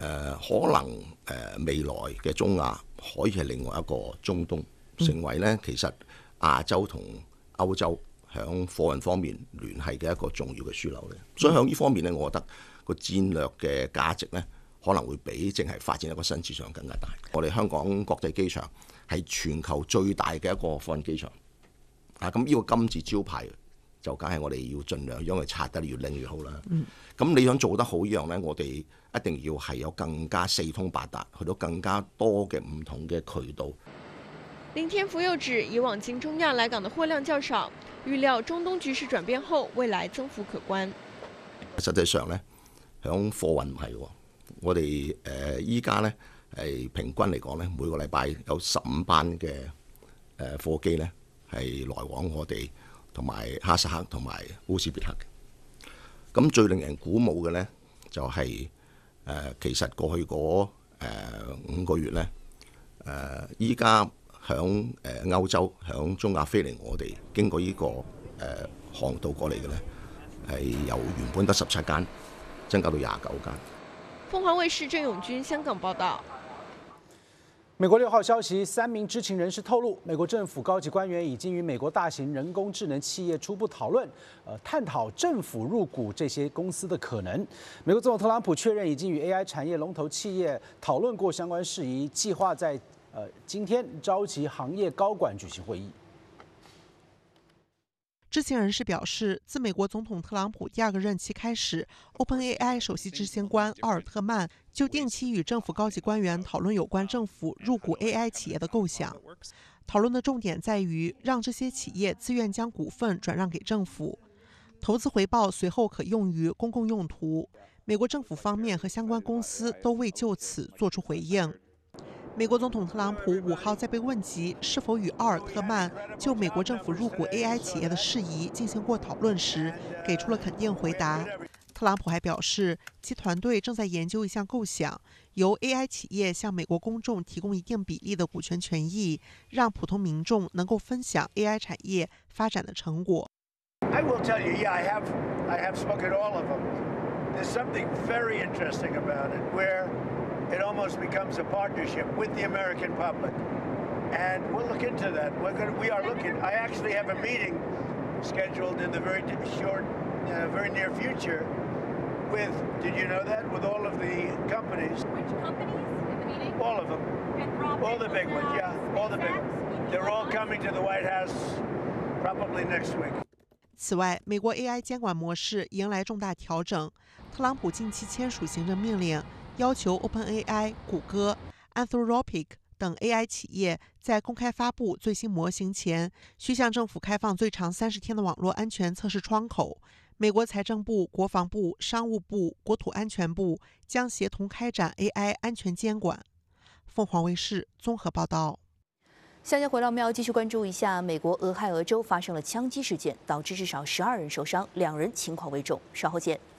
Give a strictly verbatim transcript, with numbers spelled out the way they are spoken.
呃、可能誒、呃、未來嘅中亞可以係另外一個中東，成為咧其實亞洲同歐洲響貨運方面聯繫嘅一個重要嘅樞紐咧。所以喺呢方面咧，我覺得個戰略嘅價值咧，可能會比淨係發展一個新市場更加大。我哋香港國際機場係全球最大嘅一個貨運機場，啊咁呢個金字招牌就梗係我哋要盡量將佢拆得越靚越好啦。咁、嗯、你想做得好呢樣呢，我哋一定要係有更加四通八達，去到更加多嘅唔同嘅渠道。 林天福又指，以往經中亞來港的貨量較少，預料中東局勢轉變後，未來增幅可觀。 實際上呢，響貨運唔係喎，我哋誒依家呢係平均嚟講呢，每個禮拜有十五班嘅誒貨機呢係來往我哋同埋哈薩克同埋烏茲別克嘅。咁最令人鼓舞嘅呢，就係、是、誒、呃、其實過去嗰誒、呃、五個月呢，誒依家。響誒歐洲、響中亞飛嚟我哋，經過呢、這個誒、呃、航道過嚟嘅呢，係由原本得十七間，增加到廿九間。 鳳凰衛視鄭永軍香港報道。 美國六號消息，三名知情人士透露，美國政府高級官員已經與美國大型人工智能企業初步討論，呃，探討政府入股這些公司的可能。美國總統特朗普確認已經與 A I 產業龍頭企業討論過相關事宜，計劃在呃，今天召集行業高管舉行會議。 知情人士表示，自美國總統特朗普第二個任期開始 ，OpenAI 首席執行官奧爾特曼就定期與政府高級官員討論有關政府入股 A I 企業的構想。討論的重點在於讓這些企業自願將股份轉讓給政府，投資回報隨後可用於公共用途。美國政府方面和相關公司都未就此作出回應。美國總統特朗普五號在被問及是否與奧爾特曼就美國政府入股 A I 企業的事宜進行過討論時，給出了肯定回答。特朗普還表示，其團隊正在研究一項構想，由 A I 企業向美國公眾提供一定比例的股權權益，讓普通民眾能夠分享 A I 產業發展的成果。 I will tell you, yeah, I have, I have spoken to all of them. There's something very interesting about it, where it almost becomes a partnership with the American public, and we'll look into that. We're going to, we are looking. I actually have a meeting scheduled in the very short, uh, very near future with, did you know that, with all of the companies. Which companies in the meeting? All of them. All the big ones, yeah, all the big ones. They're all coming to the White House probably next week. 此外，美国 A I 監管模式迎來重大調整。特朗普近期簽署行政命令，要求 OpenAI、谷歌、Anthropic 等 A I 企業在公開發布最新模型前，需向政府開放最長三十天的網絡安全測試窗口。美國財政部、國防部、商務部、國土安全部將協同開展 A I 安全監管。鳳凰衛視綜合報道。 下節回來，我們要繼續關注一下美國俄亥俄州發生了槍擊事件，導致至少十二人受傷，兩人情況危重。稍後見。